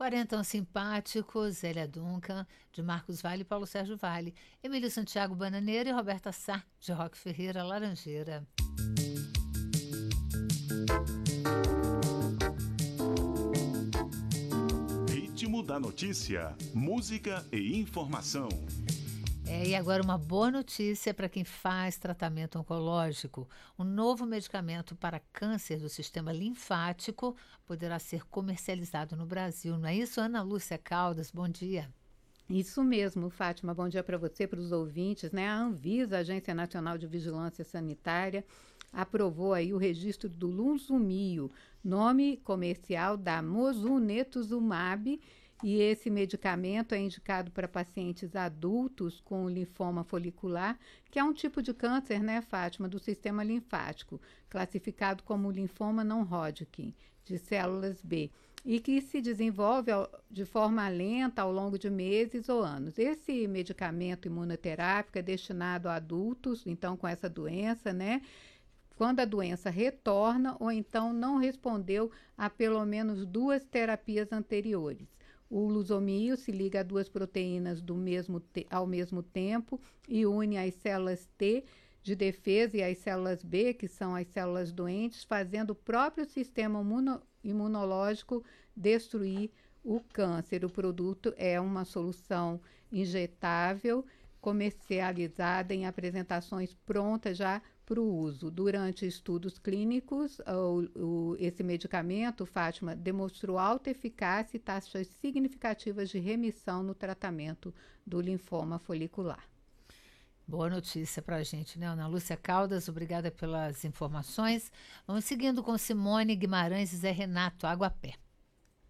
Quarentão Simpáticos, Zélia Duncan, de Marcos Vale e Paulo Sérgio Vale, Emílio Santiago Bananeira e Roberta Sá, de Roque Ferreira Laranjeira. Ritmo da notícia, música e informação. E agora uma boa notícia para quem faz tratamento oncológico. Um novo medicamento para câncer do sistema linfático poderá ser comercializado no Brasil. Não é isso, Ana Lúcia Caldas? Bom dia. Isso mesmo, Fátima. Bom dia para você, para os ouvintes, né? A Anvisa, Agência Nacional de Vigilância Sanitária, aprovou aí o registro do Lunsumio, nome comercial da Mosunetuzumab, e esse medicamento é indicado para pacientes adultos com linfoma folicular, que é um tipo de câncer, né, Fátima, do sistema linfático, classificado como linfoma não Hodgkin, de células B, e que se desenvolve de forma lenta ao longo de meses ou anos. Esse medicamento imunoterápico é destinado a adultos, então, com essa doença, né, quando a doença retorna ou então não respondeu a pelo menos 2 terapias anteriores. O Lunsumio se liga a 2 proteínas ao mesmo tempo e une as células T de defesa e as células B, que são as células doentes, fazendo o próprio sistema imunológico destruir o câncer. O produto é uma solução injetável, comercializada em apresentações prontas já para o uso. Durante estudos clínicos, esse medicamento, Fátima, demonstrou alta eficácia e taxas significativas de remissão no tratamento do linfoma folicular. Boa notícia para a gente, né? Ana Lúcia Caldas, obrigada pelas informações. Vamos seguindo com Simone Guimarães e Zé Renato, Água a Pé.